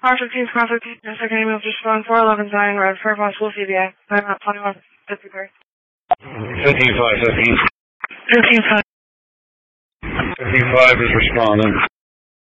R15, Cross 15, your second email just phone 411 Zion Road, Fairfax, School, CBA. I'm at 2153. 15-5, 15. 15-5. 15-5 is responding.